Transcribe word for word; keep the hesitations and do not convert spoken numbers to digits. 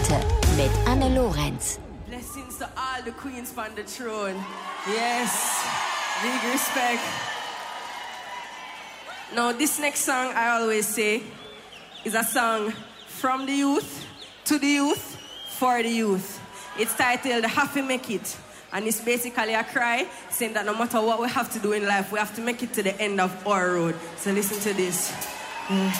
Platte mit Anne Lorenz. Blessings to all the queens on the throne. Yes, big respect. Now, this next song, I always say, is a song from the youth, to the youth, for the youth. It's titled Have to Make It. And it's basically a cry saying that no matter what we have to do in life, we have to make it to the end of our road. So listen to this. Mm.